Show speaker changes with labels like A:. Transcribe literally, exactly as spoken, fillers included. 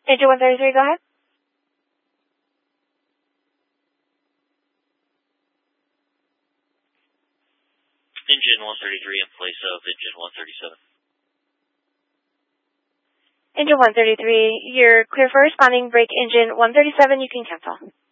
A: Engine one thirty-three, go ahead.
B: Engine one thirty-three in place of engine one thirty-seven.
A: Engine one thirty-three, you're clear for responding. Break engine one thirty-seven, you can cancel.